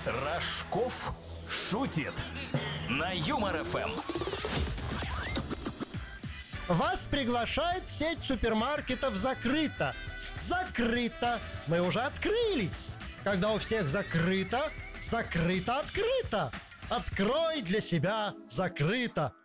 Рожков шутит на Юмор ФМ. Вас приглашает сеть супермаркетов «Закрыто». Закрыто. Мы уже открылись. Когда у всех закрыто, закрыто открыто. Открой для себя закрыто.